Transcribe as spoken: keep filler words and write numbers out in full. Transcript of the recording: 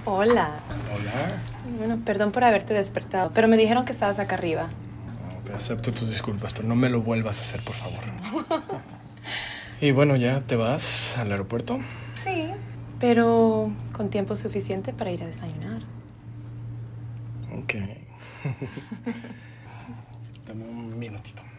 Hola. Hola. Bueno, perdón por haberte despertado, pero me dijeron que estabas acá arriba. No, acepto tus disculpas, pero no me lo vuelvas a hacer, por favor. Y bueno, ¿ya te vas al aeropuerto? Sí, pero con tiempo suficiente para ir a desayunar. Ok. Dame un minutito.